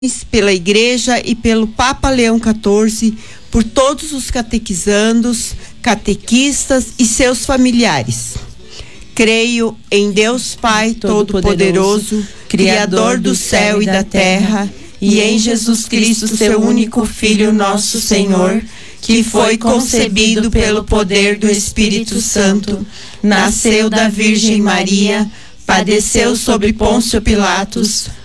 pela Igreja e pelo Papa Leão XIV, por todos os catequizandos, catequistas e seus familiares. Creio em Deus Pai Todo-Poderoso, Criador do céu e da terra, e em Jesus Cristo, seu único Filho, nosso Senhor, que foi concebido pelo poder do Espírito Santo, nasceu da Virgem Maria, padeceu sob Pôncio Pilatos,